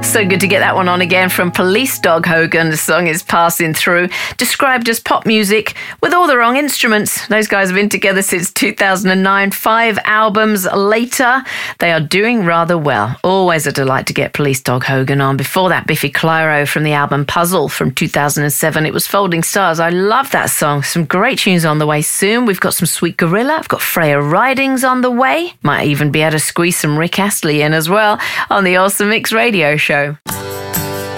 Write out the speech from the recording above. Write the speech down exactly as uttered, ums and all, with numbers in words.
So good to get that one on again from Police Dog Hogan. The song is Passing Through, described as pop music with all the wrong instruments. Those guys have been together since two thousand nine. Five albums later, they are doing rather well. Always a delight to get Police Dog Hogan on. Before that, Biffy Clyro from the album Puzzle from two thousand seven. It was Folding Stars. I love that song. Some great tunes on the way soon. We've got some Sweet Gorilla. I've got Freya Ridings on the way. Might even be able to squeeze some Rick Astley in as well on the Awesome Mix Radio Show.